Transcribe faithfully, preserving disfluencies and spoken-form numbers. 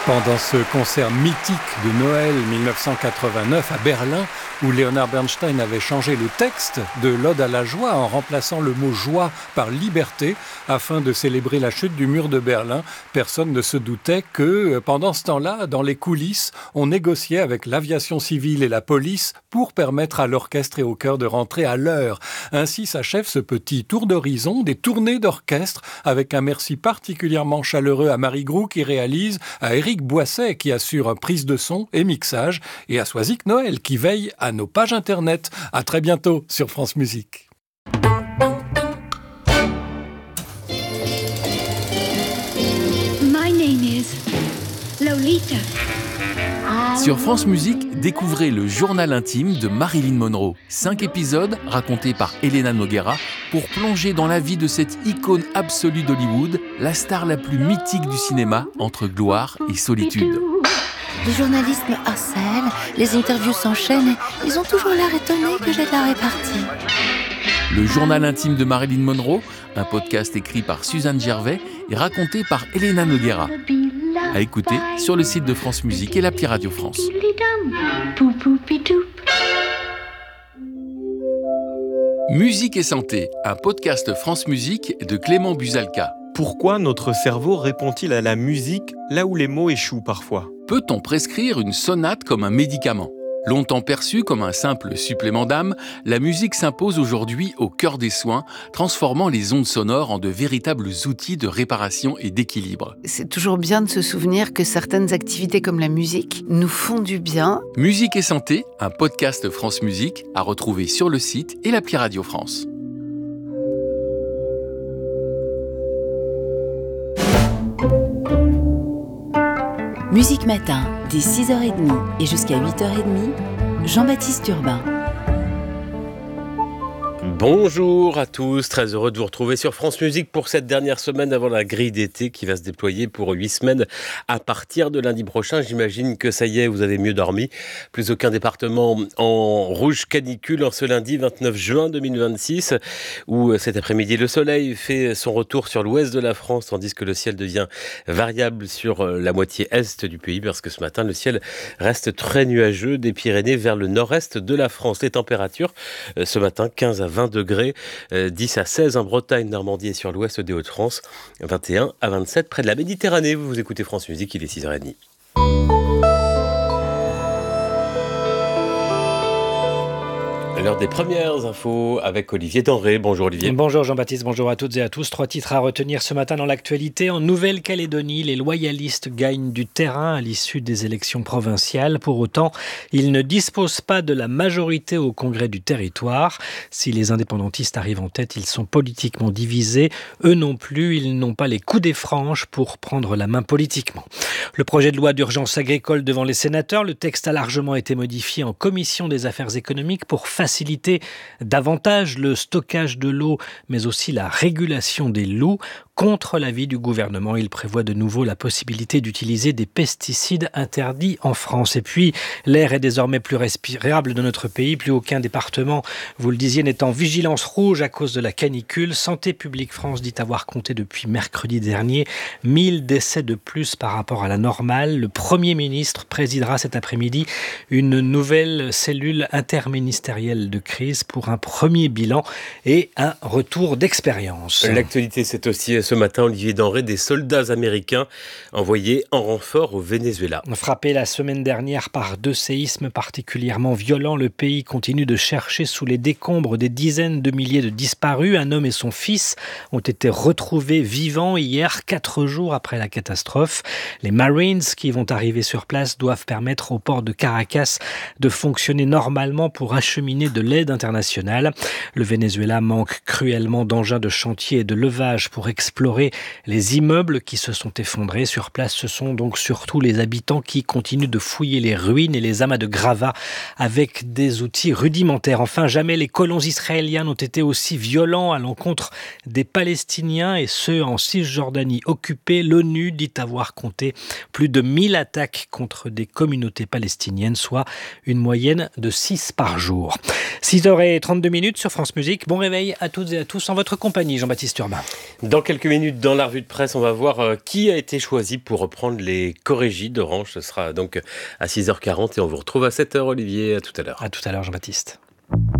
Pendant ce concert mythique de Noël dix-neuf cent quatre-vingt-neuf à Berlin, où Leonard Bernstein avait changé le texte de l'Ode à la joie en remplaçant le mot joie par liberté afin de célébrer la chute du mur de Berlin, personne ne se doutait que pendant ce temps-là, dans les coulisses, on négociait avec l'aviation civile et la police pour permettre à l'orchestre et au chœur de rentrer à l'heure. Ainsi s'achève ce petit tour d'horizon des tournées d'orchestre avec un merci particulièrement chaleureux à Marie Groux qui réalise, à Éric Boisset qui assure prise de son et mixage et à Soisic Noël qui veille à nos pages internet. À très bientôt sur France Musique. My name is Lolita. Sur France Musique, découvrez le journal intime de Marilyn Monroe. Cinq épisodes racontés par Elena Noguera pour plonger dans la vie de cette icône absolue d'Hollywood, la star la plus mythique du cinéma entre gloire et solitude. Les journalistes me harcèlent, les interviews s'enchaînent et ils ont toujours l'air étonnés que j'ai de la répartie. Le journal intime de Marilyn Monroe, un podcast écrit par Suzanne Gervais et raconté par Elena Noguera. À écouter sur le site de France Musique et l'appli Radio France. Musique et santé, un podcast France Musique de Clément Buzalka. Pourquoi notre cerveau répond-il à la musique là où les mots échouent parfois ? Peut-on prescrire une sonate comme un médicament ? Longtemps perçue comme un simple supplément d'âme, la musique s'impose aujourd'hui au cœur des soins, transformant les ondes sonores en de véritables outils de réparation et d'équilibre. C'est toujours bien de se souvenir que certaines activités comme la musique nous font du bien. Musique et santé, un podcast France Musique à retrouver sur le site et l'appli Radio France. Musique Matin, dès six heures trente et jusqu'à huit heures trente, Jean-Baptiste Urbain. Bonjour à tous, très heureux de vous retrouver sur France Musique pour cette dernière semaine avant la grille d'été qui va se déployer pour huit semaines à partir de lundi prochain. J'imagine que ça y est, vous avez mieux dormi. Plus aucun département en rouge canicule en ce lundi vingt-neuf juin deux mille vingt-six où cet après-midi le soleil fait son retour sur l'ouest de la France tandis que le ciel devient variable sur la moitié est du pays parce que ce matin le ciel reste très nuageux des Pyrénées vers le nord-est de la France. Les températures ce matin quinze à vingt degrés, euh, dix à seize en Bretagne, Normandie et sur l'ouest des Hauts-de-France, vingt et un à vingt-sept près de la Méditerranée. Vous, vous écoutez France Musique, il est six heures trente. L'heure des premières infos avec Olivier Denré. Bonjour Olivier. Bonjour Jean-Baptiste, bonjour à toutes et à tous. Trois titres à retenir ce matin dans l'actualité. En Nouvelle-Calédonie, les loyalistes gagnent du terrain à l'issue des élections provinciales. Pour autant, ils ne disposent pas de la majorité au congrès du territoire. Si les indépendantistes arrivent en tête, ils sont politiquement divisés. Eux non plus, ils n'ont pas les coups des franges pour prendre la main politiquement. Le projet de loi d'urgence agricole devant les sénateurs, le texte a largement été modifié en commission des affaires économiques pour faciliter faciliter davantage le stockage de l'eau, mais aussi la régulation des loups. Contre l'avis du gouvernement, il prévoit de nouveau la possibilité d'utiliser des pesticides interdits en France. Et puis, l'air est désormais plus respirable dans notre pays. Plus aucun département, vous le disiez, n'est en vigilance rouge à cause de la canicule. Santé publique France dit avoir compté depuis mercredi dernier mille décès de plus par rapport à la normale. Le Premier ministre présidera cet après-midi une nouvelle cellule interministérielle de crise pour un premier bilan et un retour d'expérience. L'actualité, c'est aussi ce matin, Olivier Denré, des soldats américains envoyés en renfort au Venezuela. Frappé la semaine dernière par deux séismes particulièrement violents, le pays continue de chercher sous les décombres des dizaines de milliers de disparus. Un homme et son fils ont été retrouvés vivants hier, quatre jours après la catastrophe. Les Marines qui vont arriver sur place doivent permettre au port de Caracas de fonctionner normalement pour acheminer de l'aide internationale. Le Venezuela manque cruellement d'engins de chantier et de levage pour explorer les immeubles qui se sont effondrés. Sur place, ce sont donc surtout les habitants qui continuent de fouiller les ruines et les amas de gravats avec des outils rudimentaires. Enfin, jamais les colons israéliens n'ont été aussi violents à l'encontre des Palestiniens et ceux en Cisjordanie occupée. L'ONU dit avoir compté plus de mille attaques contre des communautés palestiniennes, soit une moyenne de six par jour. six heures trente-deux minutes sur France Musique. Bon réveil à toutes et à tous en votre compagnie, Jean-Baptiste Urbain. Dans quelques minutes dans la revue de presse, on va voir euh, qui a été choisi pour reprendre les chorégies d'Orange. Ce sera donc à six heures quarante et on vous retrouve à sept heures, Olivier. À tout à l'heure. À tout à l'heure, Jean-Baptiste.